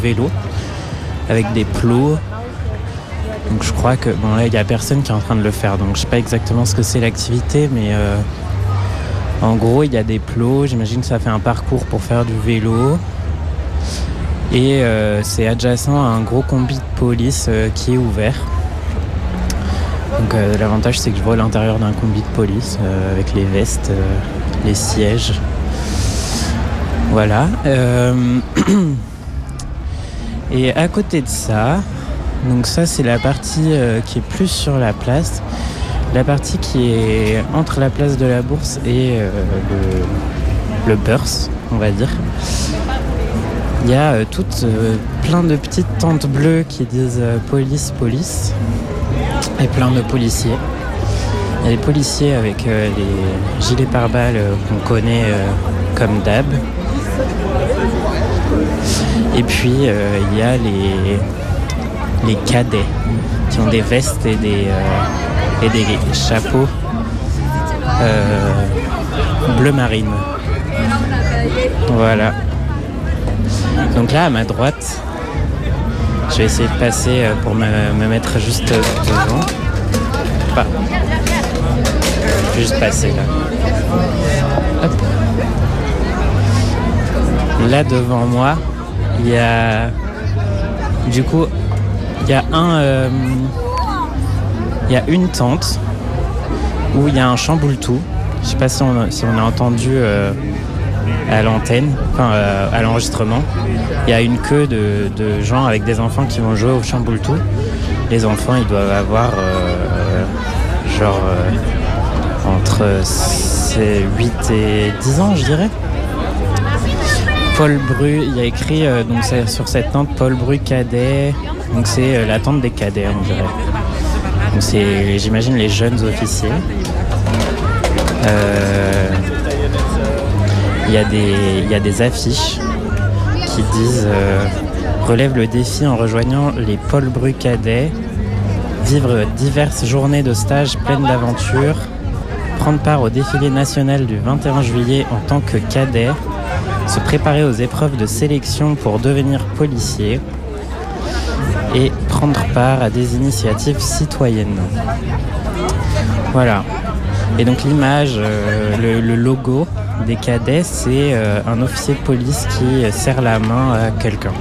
vélo avec des plots. Donc je crois que bon là il y a personne qui est en train de le faire, donc je sais pas exactement ce que c'est l'activité, mais en gros il y a des plots. J'imagine que ça fait un parcours pour faire du vélo et c'est adjacent à un gros combi de police qui est ouvert. Donc l'avantage c'est que je vois l'intérieur d'un combi de police avec les vestes, les sièges. Voilà. Et à côté de ça, donc ça c'est la partie qui est plus sur la place. La partie qui est entre la place de la Bourse et le Beurs, on va dire. Il y a plein de petites tentes bleues qui disent police, police. Et plein de policiers. Il y a des policiers avec les gilets pare-balles qu'on connaît comme d'hab. Et puis il y a les cadets qui ont des vestes et des chapeaux bleu marine. Voilà. Donc là à ma droite, je vais essayer de passer pour me mettre juste devant. Enfin, je vais juste passer là. Hop. Là devant moi, il y a une tente où il y a un chamboule-tout. Je sais pas si on a entendu à l'antenne, enfin à l'enregistrement. Il y a une queue de gens avec des enfants qui vont jouer au chamboule-tout. Les enfants, ils doivent avoir entre 8 et 10 ans, je dirais. Paul Bru, il y a écrit donc sur cette tente Paul Bru cadet. Donc c'est la tente des cadets, on dirait. Donc c'est, j'imagine, les jeunes officiers. Il y a des affiches qui disent relève le défi en rejoignant les Paul Bru cadets, vivre diverses journées de stage pleines d'aventures, prendre part au défilé national du 21 juillet en tant que cadet, se préparer aux épreuves de sélection pour devenir policier et prendre part à des initiatives citoyennes. Voilà. Et donc l'image, le logo des cadets, c'est un officier de police qui serre la main à quelqu'un.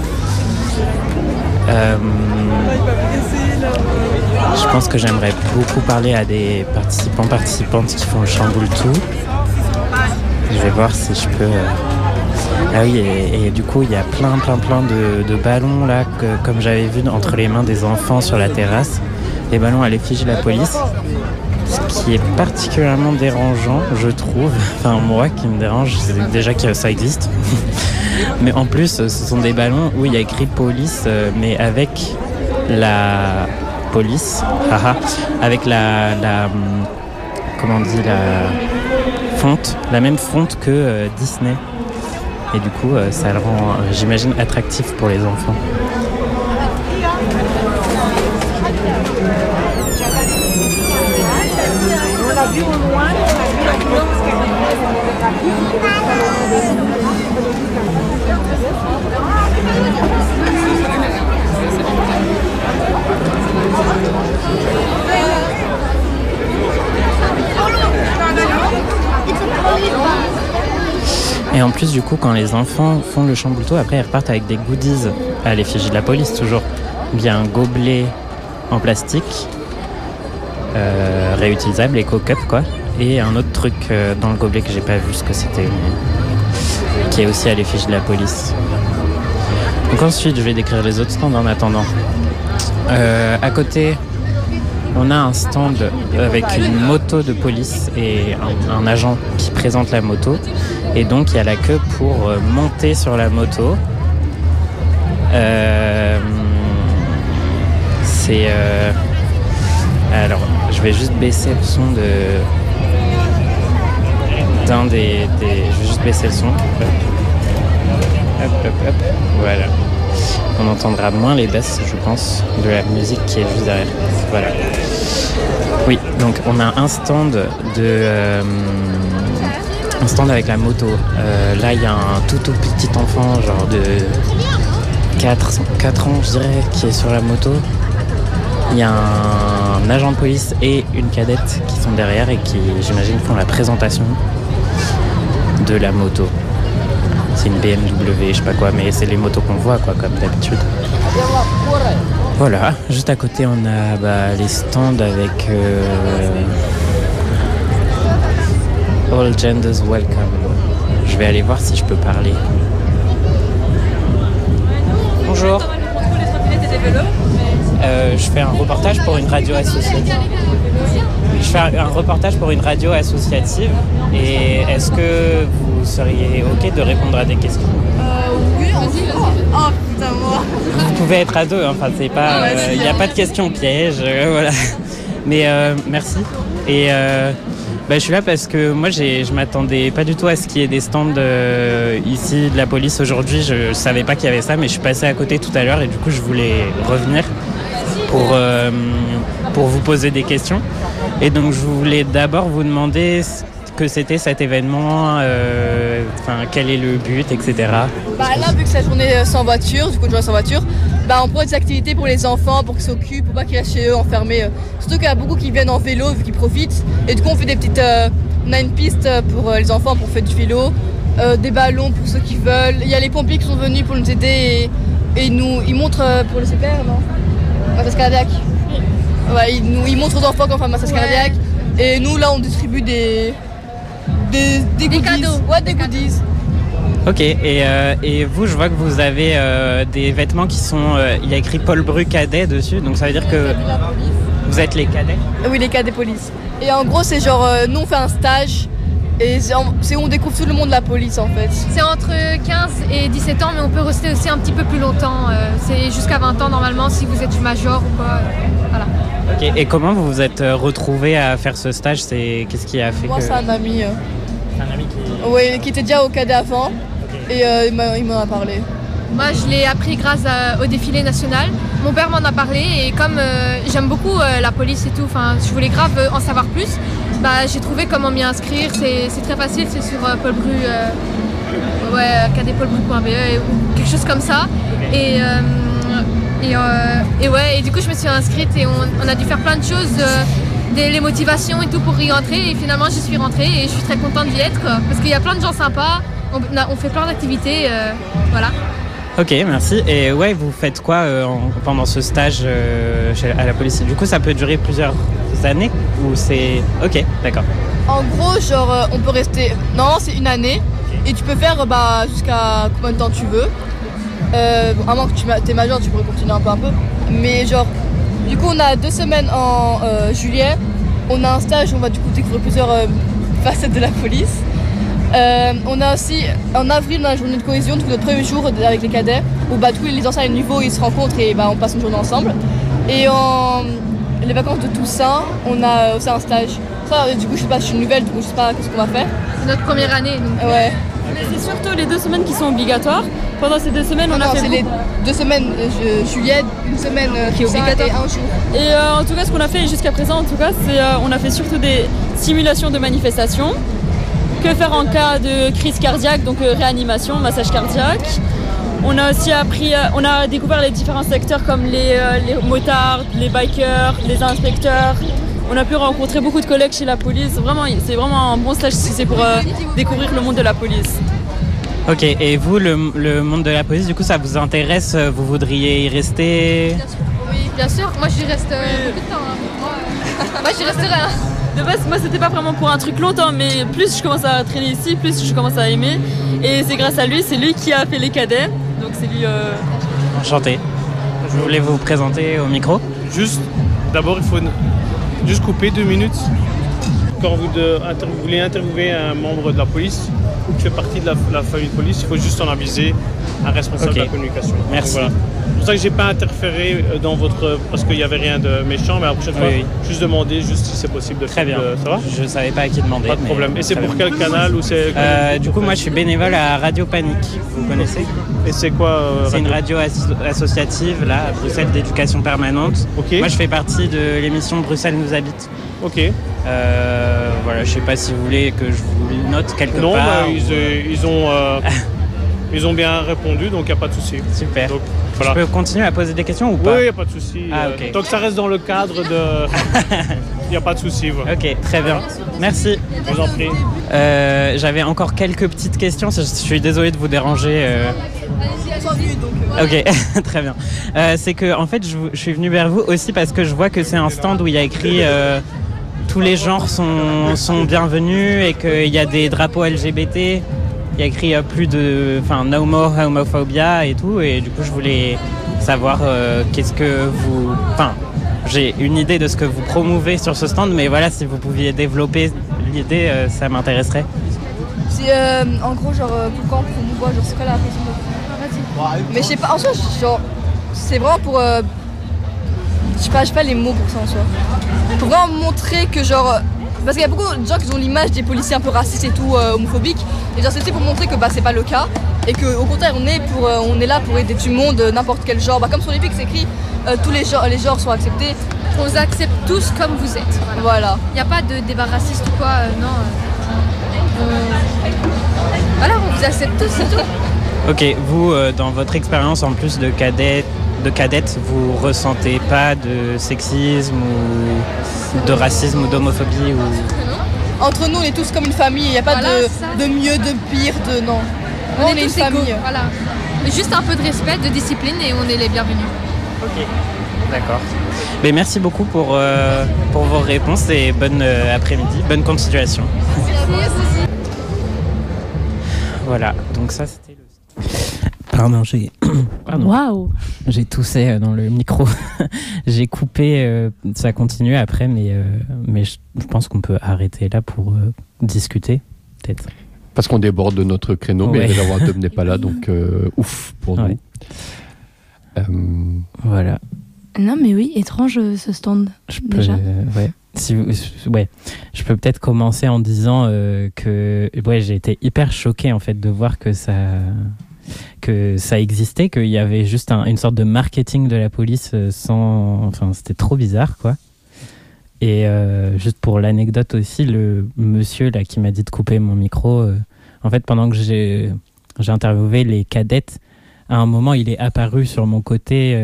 Je pense que j'aimerais beaucoup parler à des participantes qui font le chamboule-tout. Je vais voir si je peux... Ah oui, et du coup, il y a plein de ballons là, comme j'avais vu entre les mains des enfants sur la terrasse. Des ballons à l'effigie de la police. Ce qui est particulièrement dérangeant, je trouve, enfin moi qui me dérange, c'est déjà que ça existe. Mais en plus, ce sont des ballons où il y a écrit police, mais avec la police, avec la comment on dit, la fonte, la même fonte que Disney. Et du coup, ça le rend, j'imagine, attractif pour les enfants. Et en plus, du coup, quand les enfants font le chamboule-tout, après ils repartent avec des goodies à l'effigie de la police, toujours. Il y a un gobelet en plastique réutilisable, éco-cup quoi, et un autre truc dans le gobelet que j'ai pas vu ce que c'était, mais qui est aussi à l'effigie de la police. Donc ensuite, je vais décrire les autres stands en attendant. À côté, on a un stand avec une moto de police et un agent qui présente la moto. Et donc, il y a la queue pour monter sur la moto. Alors, je vais juste baisser le son d'un des... Je vais juste baisser le son. Hop. Voilà. On entendra moins les basses, je pense, de la musique qui est juste derrière. Voilà. Oui, donc on a un stand un stand avec la moto. Là, il y a un tout petit enfant, genre 4 ans, je dirais, qui est sur la moto. Il y a un agent de police et une cadette qui sont derrière et qui, j'imagine, font la présentation de la moto. C'est une BMW, je sais pas quoi, mais c'est les motos qu'on voit, quoi, comme d'habitude. Voilà, juste à côté, on a les stands avec All Genders Welcome. Je vais aller voir si je peux parler. Bonjour. Je fais un reportage pour une radio associative. Et est-ce que vous seriez OK de répondre à des questions? Oui, on dit. Oh putain, moi. Vous pouvez être à deux, hein. Enfin, c'est pas. Il n'y a pas de questions pièges, voilà. Mais merci. Et je suis là parce que moi, je m'attendais pas du tout à ce qu'il y ait des stands ici de la police aujourd'hui. Je savais pas qu'il y avait ça, mais je suis passé à côté tout à l'heure et du coup, je voulais revenir pour vous poser des questions. Et donc, je voulais d'abord vous demander ce que c'était cet événement, quel est le but, etc. Là, vu que c'est la journée sans voiture, du coup, une journée sans voiture, on propose des activités pour les enfants, pour qu'ils s'occupent, pour pas qu'ils restent chez eux enfermés. Surtout qu'il y a beaucoup qui viennent en vélo, vu qu'ils profitent. Et du coup, on fait des petites... on a une piste pour les enfants pour faire du vélo, des ballons pour ceux qui veulent. Il y a les pompiers qui sont venus pour nous aider et ils montrent pour le CPR, non ? Massage cardiaque. Ouais, ils montrent aux enfants qu'on fait un massage cardiaque. Et nous, là, on distribue des goodies. Cadeaux. Ouais, des goodies. Ok, et vous, je vois que vous avez des vêtements qui sont... il y a écrit Paul Bru cadet dessus, donc ça veut dire que vous êtes les cadets? Oui, les cadets police. Et en gros, c'est genre, nous, on fait un stage, et c'est où on découvre tout le monde de la police, en fait. C'est entre 15 et 17 ans, mais on peut rester aussi un petit peu plus longtemps. C'est jusqu'à 20 ans, normalement, si vous êtes major ou quoi. Voilà. Ok, et comment vous vous êtes retrouvés à faire ce stage? Qu'est-ce qui a fait Moi, que... c'est un ami. C'est un ami qui... Oui, qui était déjà au cadet avant. Et il m'en a parlé. Moi, je l'ai appris grâce au défilé national. Mon père m'en a parlé et comme j'aime beaucoup la police et tout, je voulais grave en savoir plus. J'ai trouvé comment m'y inscrire. C'est très facile, c'est sur Paul Bru, cadetpaulbru.be ou quelque chose comme ça. Et du coup, je me suis inscrite et on a dû faire plein de choses. Les motivations et tout pour y rentrer. Et finalement, j'y suis rentrée et je suis très contente d'y être, quoi, parce qu'il y a plein de gens sympas. On fait plein d'activités, voilà. Ok, merci. Et vous faites quoi pendant ce stage à la police? Du coup, ça peut durer plusieurs années ou c'est... Ok, d'accord. En gros, on peut rester... Non, c'est une année. Et tu peux faire jusqu'à combien de temps tu veux. À moins que tu es majeur, tu pourrais continuer un peu. Mais du coup, on a 2 semaines en juillet. On a un stage où on va du coup découvrir plusieurs facettes de la police. On a aussi, en avril, on a la journée de cohésion, donc notre premier jour avec les cadets, où tous les anciens niveaux ils se rencontrent et on passe une journée ensemble. Et les vacances de Toussaint, on a aussi un stage. Ça, du coup, je sais pas, je suis nouvelle, du coup, je sais pas qu'est-ce qu'on va faire. C'est notre première année. Donc... Ouais. Mais c'est surtout les 2 semaines qui sont obligatoires. Pendant ces 2 semaines, on a fait... c'est les 2 semaines juillet, une semaine qui est obligatoire et un jour. Et en tout cas, ce qu'on a fait jusqu'à présent, c'est on a fait surtout des simulations de manifestations. Que faire en cas de crise cardiaque, donc réanimation, massage cardiaque. On a aussi on a découvert les différents secteurs comme les motards, les bikers, les inspecteurs. On a pu rencontrer beaucoup de collègues chez la police. C'est vraiment un bon stage si c'est pour découvrir le monde de la police. Ok, et vous, le monde de la police, du coup, ça vous intéresse? Vous voudriez y rester? Oui, bien sûr. Moi, j'y reste beaucoup de temps. Moi, j'y resterai. De base, moi, c'était pas vraiment pour un truc longtemps, mais plus je commence à traîner ici, plus je commence à aimer. Et c'est grâce à lui, c'est lui qui a fait les cadets. Donc c'est lui... Enchanté. Je voulais vous présenter au micro. D'abord, il faut juste couper 2 minutes. Quand vous voulez interviewer un membre de la police ou qui fait partie de la famille de police, il faut juste en aviser un responsable de la communication. Merci. Voilà. C'est pour ça que j'ai pas interféré dans parce qu'il n'y avait rien de méchant, mais la prochaine fois, juste demander si c'est possible de faire. Très bien. Ça va? Je savais pas à qui demander. Pas de problème. Et c'est pour quel canal ou c'est... Du coup, moi, je suis bénévole à Radio Panique. Vous connaissez? Et c'est quoi C'est une radio associative là, à Bruxelles d'éducation permanente. Okay. Moi, je fais partie de l'émission Bruxelles nous habite. Ok. Voilà, je sais pas si vous voulez que je vous note quelque part. Non, ils ont Ils ont bien répondu, donc il n'y a pas de souci. Super. Donc, voilà. Je peux continuer à poser des questions ou pas? Oui, il n'y a pas de souci. Ah, ok. Tant que ça reste dans le cadre de... Il n'y a pas de souci. Voilà. Ok, très bien. Merci. Je vous en prie. J'avais encore quelques petites questions. Je suis désolé de vous déranger. Ok, très bien. C'est que en fait, je suis venu vers vous aussi parce que je vois que c'est un stand où il y a écrit tous les genres sont bienvenus et qu'il y a des drapeaux LGBT. Il y a écrit no more homophobia et tout. Et du coup, je voulais savoir qu'est-ce que vous... j'ai une idée de ce que vous promouvez sur ce stand, mais voilà, si vous pouviez développer l'idée, ça m'intéresserait. C'est en gros, genre, pourquoi on promouvoit, genre, c'est quoi la raison de... Mais je sais pas, en soi, genre, c'est vraiment pour... je sais pas les mots pour ça en soi. Pour vraiment montrer que, genre... Parce qu'il y a beaucoup de gens qui ont l'image des policiers un peu racistes et tout, homophobiques. Et genre, c'est pour montrer que c'est pas le cas. Et qu'au contraire, on est là pour aider tout le monde, n'importe quel genre. Comme sur les pics, c'est écrit, tous les genres sont acceptés. On vous accepte tous comme vous êtes. Voilà. Il n'y a pas de débat raciste ou quoi, non. Voilà, on vous accepte tous, c'est tout. Ok, vous, dans votre expérience en plus de cadette, vous ressentez pas de sexisme ou de racisme ou d'homophobie ou... Entre nous, on est tous comme une famille, il n'y a pas de mieux, de pire, de non. On est une tous égaux, famille. voilà. Juste un peu de respect, de discipline et on est les bienvenus. Ok, d'accord. Mais merci beaucoup pour vos réponses et bon après-midi, bonne continuation. Merci. Voilà, donc ça c'était le... Pardon, Waouh. J'ai toussé dans le micro. J'ai coupé, ça continue après, mais je pense qu'on peut arrêter là pour discuter, peut-être. Parce qu'on déborde de notre créneau, mais la voix n'est pas là, donc ouf pour nous. Voilà. Non mais oui, étrange ce stand. Déjà. Je peux peut-être commencer en disant que j'ai été hyper choquée en fait de voir que ça existait, qu'il y avait juste une sorte de marketing de la police c'était trop bizarre quoi. Et juste pour l'anecdote aussi, le monsieur là qui m'a dit de couper mon micro, en fait pendant que j'ai interviewé les cadettes, à un moment il est apparu sur mon côté,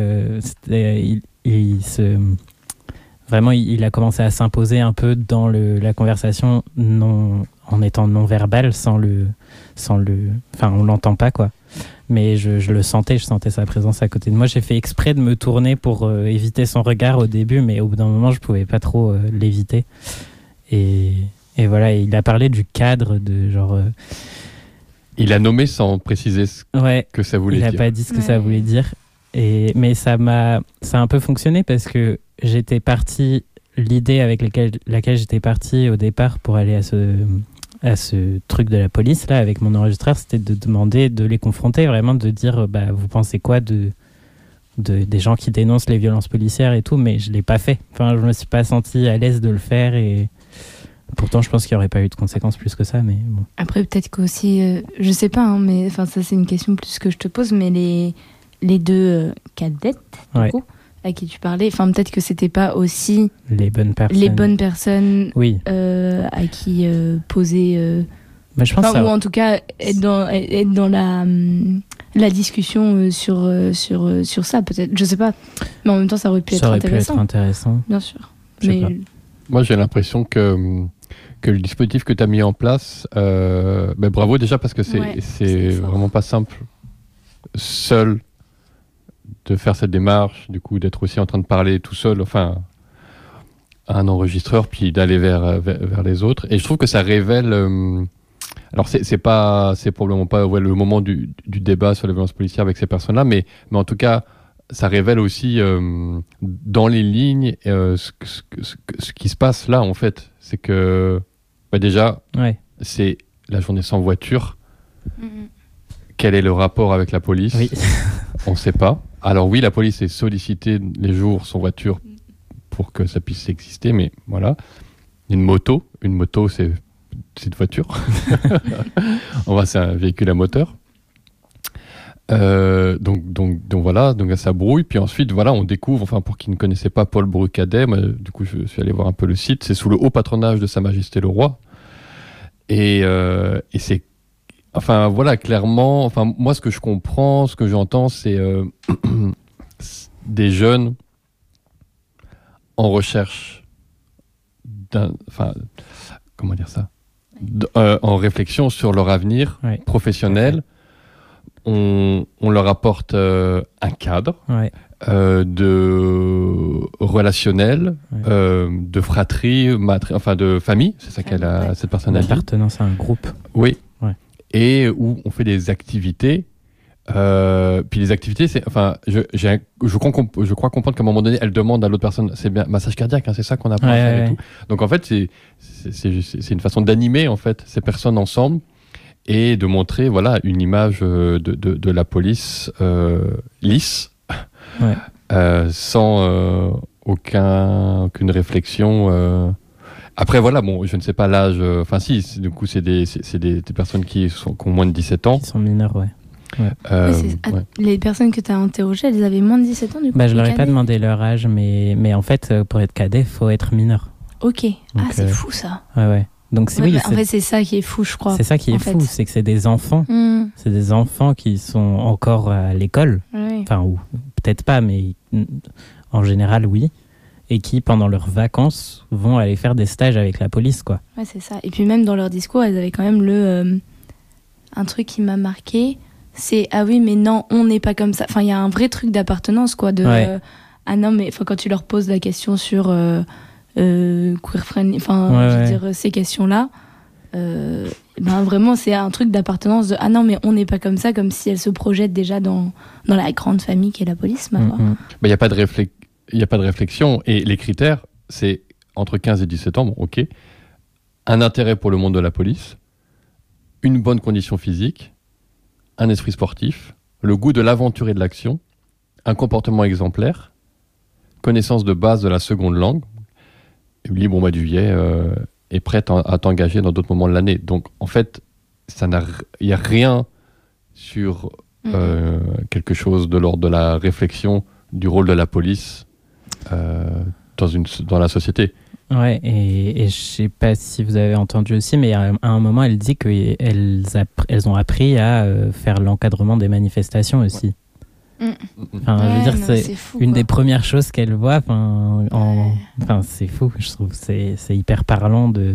il a commencé à s'imposer un peu dans la conversation en étant non verbal, on l'entend pas quoi. Mais je le sentais, je sentais sa présence à côté de moi. J'ai fait exprès de me tourner pour éviter son regard au début, mais au bout d'un moment, je pouvais pas trop l'éviter. Et voilà, il a parlé du cadre de genre... Il a nommé sans préciser ce que ça voulait dire. Il n'a pas dit ce que ça voulait dire. Mais ça a un peu fonctionné parce que j'étais parti... L'idée avec laquelle j'étais parti au départ pour aller à ce truc de la police là avec mon enregistreur, c'était de demander de les confronter, vraiment de dire vous pensez quoi des gens qui dénoncent les violences policières et tout, mais je l'ai pas fait. Enfin, je me suis pas senti à l'aise de le faire et pourtant je pense qu'il y aurait pas eu de conséquences plus que ça, mais bon. Après peut-être qu'aussi je sais pas mais ça c'est une question plus que je te pose, mais les deux cadettes du coup à qui tu parlais, peut-être que c'était pas aussi les bonnes personnes oui. À qui poser je pense ou en tout cas être dans la discussion sur ça peut-être, je sais pas, mais en même temps ça aurait pu être intéressant bien sûr. Moi j'ai l'impression que le dispositif que tu as mis en place, bravo déjà parce que c'est vraiment pas simple seul de faire cette démarche, du coup d'être aussi en train de parler tout seul, à un enregistreur, puis d'aller vers les autres. Et je trouve que ça révèle... alors c'est probablement pas le moment du débat sur les violences policières avec ces personnes-là, mais en tout cas, ça révèle aussi dans les lignes ce qui se passe là, en fait. C'est que déjà, c'est la journée sans voiture. Quel est le rapport avec la police ? On ne sait pas. Alors oui, la police est sollicitée les jours sans voiture pour que ça puisse exister, mais voilà. Une moto, c'est une voiture. C'est un véhicule à moteur. Donc voilà, donc ça brouille. Puis ensuite, voilà, on découvre, pour qui ne connaissait pas Paul Brucadet, du coup je suis allé voir un peu le site, c'est sous le haut patronage de Sa Majesté le Roi. Et c'est Enfin, voilà, clairement, enfin, moi, ce que je comprends, ce que j'entends, c'est des jeunes en recherche comment dire ça, en réflexion sur leur avenir professionnel. On leur apporte un cadre de relationnel, de fratrie, de famille, c'est ça qu'elle a, cette personne a dit. D'appartenance à un groupe. Oui. Et où on fait des activités. Puis les activités, c'est, enfin, je crois comprendre qu'à un moment donné, elle demande à l'autre personne, c'est bien massage cardiaque, hein, c'est ça qu'on apprend à faire et tout. Donc en fait, c'est une façon d'animer en fait ces personnes ensemble et de montrer, voilà, une image de la police lisse, sans aucune réflexion. Après, voilà, bon, je ne sais pas l'âge. Enfin, si, du coup, c'est des personnes qui ont moins de 17 ans. Qui sont mineures, Les personnes que tu as interrogées, elles avaient moins de 17 ans, du coup. Je leur ai pas demandé leur âge, mais en fait, pour être cadet, il faut être mineur. Ok. Donc, c'est fou, ça. Ouais. Donc, en fait, c'est ça qui est fou, je crois. C'est ça qui est fou, c'est que c'est des enfants. C'est des enfants qui sont encore à l'école. Enfin, ou peut-être pas, mais en général, oui. Et qui, pendant leurs vacances, vont aller faire des stages avec la police, quoi. Ouais, c'est ça. Et puis même dans leur discours, elles avaient quand même un truc qui m'a marqué, c'est « Ah oui, mais non, on n'est pas comme ça ». Enfin, il y a un vrai truc d'appartenance, quoi. Ah non, mais quand tu leur poses la question sur queer friendly, je veux dire, ces questions-là, vraiment, c'est un truc d'appartenance de « Ah non, mais on n'est pas comme ça », comme si elles se projettent déjà dans la grande famille qu'est la police, ma foi. Il n'y a pas de réflexion. Et les critères, c'est entre 15 et 17 ans, bon, ok. Un intérêt pour le monde de la police, une bonne condition physique, un esprit sportif, le goût de l'aventure et de l'action, un comportement exemplaire, connaissance de base de la seconde langue, libre au mois de juillet, et prête à t'engager dans d'autres moments de l'année. Donc, en fait, il n'y a rien sur quelque chose de l'ordre de la réflexion du rôle de la police dans la société. Ouais, et je sais pas si vous avez entendu aussi, mais à un moment, elle dit qu'elles ont appris à faire l'encadrement des manifestations aussi. Enfin, je veux dire, c'est fou, une des premières choses qu'elle voit. Enfin, c'est fou, je trouve. C'est hyper parlant de...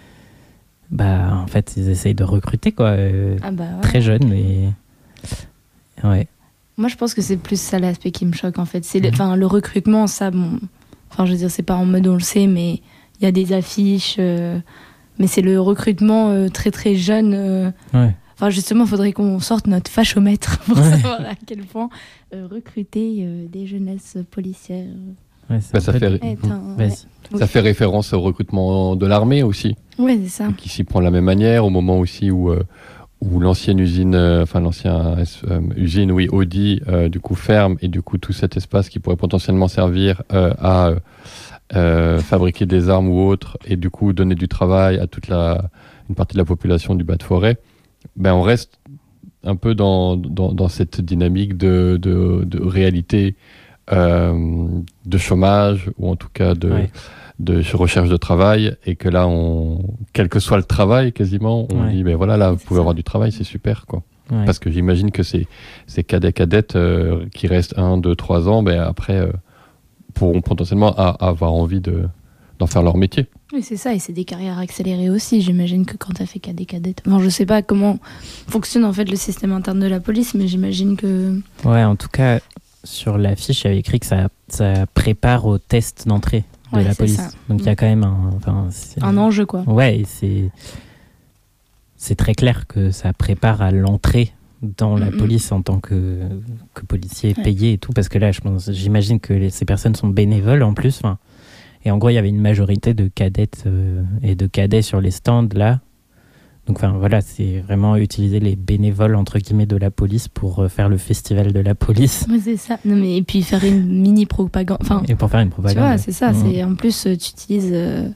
en fait, ils essayent de recruter, quoi. Très jeunes, et... Ouais. Moi, je pense que c'est plus ça l'aspect qui me choque, en fait. C'est le recrutement, ça, bon... Enfin, je veux dire, c'est pas en mode on le sait, mais il y a des affiches. Mais c'est le recrutement très, très jeune. Enfin, justement, il faudrait qu'on sorte notre fachomètre pour savoir à quel point recruter des jeunesses policières... ça fait référence au recrutement de l'armée aussi. Oui, c'est ça. Qui s'y prend de la même manière, au moment aussi où l'ancienne usine, usine, Audi, du coup ferme, et du coup tout cet espace qui pourrait potentiellement servir à fabriquer des armes ou autres, et du coup donner du travail à une partie de la population du bas de forêt, on reste un peu dans cette dynamique de réalité, de chômage, ou en tout cas de recherche de travail, et que là, quel que soit le travail, quasiment, on dit, là, vous pouvez avoir du travail, c'est super, quoi. Parce que j'imagine que ces cadets-cadettes qui restent 1, 2, 3 ans, après, pourront potentiellement avoir envie d'en faire leur métier. Oui, c'est ça, et c'est des carrières accélérées aussi. J'imagine que quand tu as fait cadet-cadette... Bon, je sais pas comment fonctionne, en fait, le système interne de la police, mais j'imagine que... Ouais, en tout cas, sur l'affiche, il y avait écrit que ça prépare au test d'entrée de la police. Ça. Donc il y a quand même un enjeu, quoi. Ouais, et c'est très clair que ça prépare à l'entrée dans la police en tant que policier payé et tout, parce que là, j'imagine que ces personnes sont bénévoles en plus. Et en gros, il y avait une majorité de cadettes et de cadets sur les stands là. Donc voilà, c'est vraiment utiliser les bénévoles entre guillemets de la police pour faire le festival de la police. Ouais, c'est ça. Non, mais et puis faire une mini propagande. Et pour faire une propagande. Tu vois, c'est ça. C'est en plus tu utilises.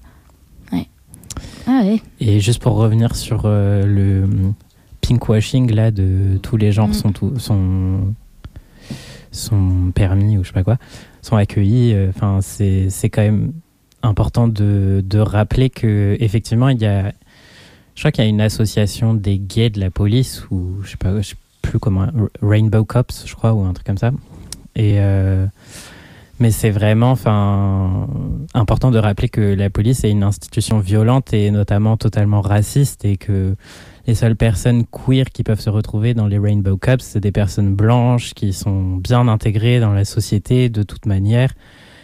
Et juste pour revenir sur le pinkwashing là de tous les genres sont permis ou je sais pas quoi, sont accueillis. C'est quand même important de rappeler que effectivement il y a. crois qu'il y a une association des gays de la police, ou je sais plus comment, Rainbow Cops, je crois, ou un truc comme ça. Mais c'est vraiment important de rappeler que la police est une institution violente et notamment totalement raciste, et que les seules personnes queer qui peuvent se retrouver dans les Rainbow Cops, c'est des personnes blanches qui sont bien intégrées dans la société de toute manière.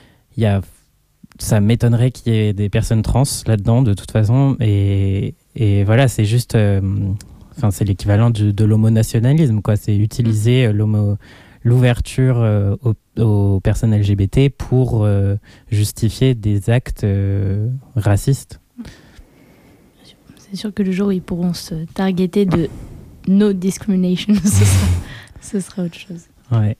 Ça m'étonnerait qu'il y ait des personnes trans là-dedans de toute façon, et voilà, c'est juste c'est l'équivalent de l'homonationalisme, quoi. C'est utiliser l'ouverture aux personnes LGBT pour justifier des actes racistes. C'est sûr que le jour où ils pourront se targeter de no discrimination, ce sera autre chose. Ouais.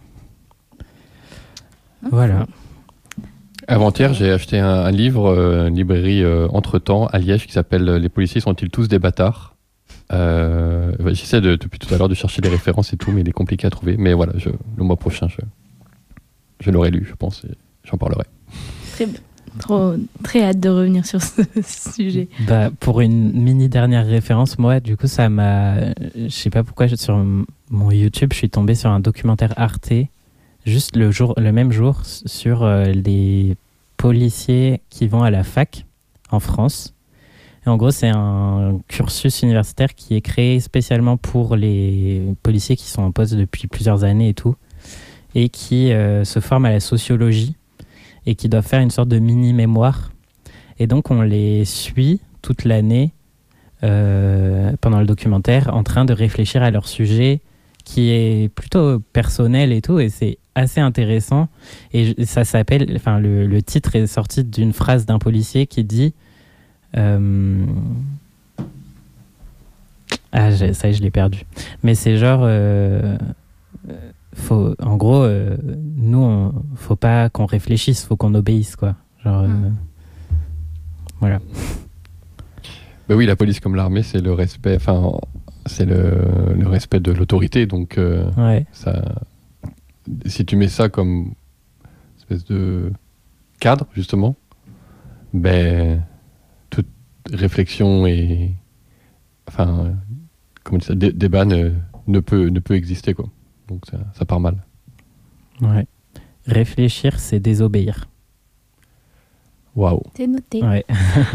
Voilà. Avant-hier, j'ai acheté un livre, une librairie Entre-temps à Liège, qui s'appelle « Les policiers sont-ils tous des bâtards ?» J'essaie depuis tout à l'heure de chercher les références et tout, mais il est compliqué à trouver. Mais voilà, le mois prochain, je l'aurai lu, je pense, et j'en parlerai. Très bien. Très hâte de revenir sur ce sujet. Pour une mini dernière référence, moi, du coup, ça m'a... Je sais pas pourquoi, sur mon YouTube, je suis tombé sur un documentaire Arte, juste le même jour, sur les policiers qui vont à la fac en France. Et en gros, c'est un cursus universitaire qui est créé spécialement pour les policiers qui sont en poste depuis plusieurs années et tout, et qui se forment à la sociologie et qui doivent faire une sorte de mini-mémoire. Et donc, on les suit toute l'année pendant le documentaire en train de réfléchir à leur sujet qui est plutôt personnel et tout, et c'est assez intéressant. Et ça s'appelle... le titre est sorti d'une phrase d'un policier qui dit... ça y est, je l'ai perdu. Mais c'est genre... en gros, nous, faut pas qu'on réfléchisse, faut qu'on obéisse, quoi. Genre, voilà. Ben oui, la police comme l'armée, c'est le respect, c'est le respect de l'autorité. Donc, si tu mets ça comme espèce de cadre, justement, toute réflexion et débat ne peut exister, quoi. Donc ça part mal. Ouais. Réfléchir, c'est désobéir. Waouh. C'est noté. Ouais.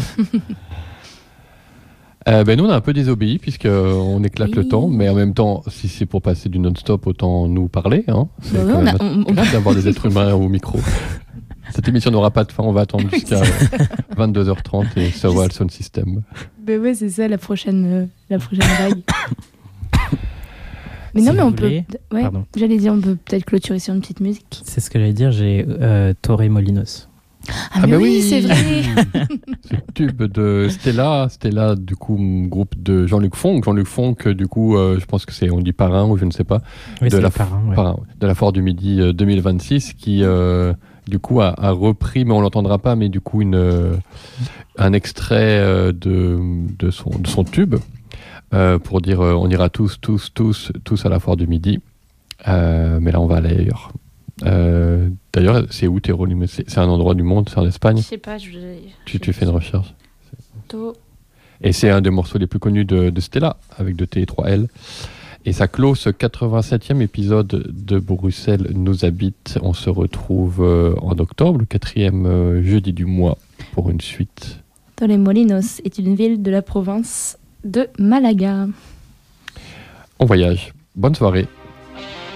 Nous, on a un peu désobéi puisqu'on éclate le temps, mais en même temps, si c'est pour passer du non-stop, autant nous parler. Hein. C'est quand même d'avoir des êtres humains au micro. Cette émission n'aura pas de fin, on va attendre jusqu'à 22h30 et Sowal Sound System. Ben ouais, c'est ça la prochaine vague. Mais non, mais on peut. Ouais, j'allais dire, on peut peut-être clôturer sur une petite musique. C'est ce que j'allais dire, j'ai Torre Molinos. Ah mais oui, c'est vrai. Ce tube de Stella, du coup, groupe de Jean-Luc Fonck. Jean-Luc Fonck, du coup, je pense que on dit parrain ou je ne sais pas. Oui, de la Foire du Midi 2026 qui, du coup, a repris, mais on l'entendra pas, mais du coup, un extrait de son tube. Pour dire on ira tous à la Foire du Midi, mais là on va aller ailleurs. D'ailleurs, c'est où Tyrol? C'est un endroit du monde, c'est en Espagne? Je sais pas, tu fais une recherche. Et c'est un des morceaux les plus connus de Stella, avec 2 T et 3 L. Et ça clôt ce 87e épisode de Bruxelles nous habite. On se retrouve en octobre, le 4e jeudi du mois, pour une suite. Torremolinos est une ville de la province de Malaga. On voyage. Bonne soirée.